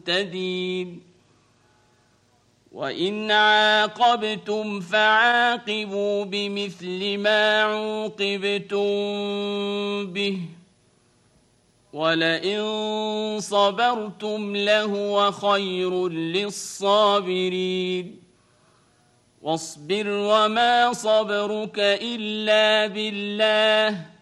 مهتدين وإن عاقبتم فعاقبوا بمثل ما عوقبتم به ولئن صبرتم لهو خير للصابرين واصبر وما صبرك إلا بالله